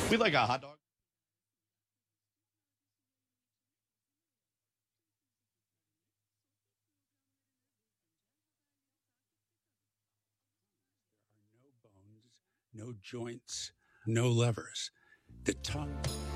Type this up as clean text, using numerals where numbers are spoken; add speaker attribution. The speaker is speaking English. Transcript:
Speaker 1: We like a hot dog.
Speaker 2: No bones, no joints, no levers. The tongue.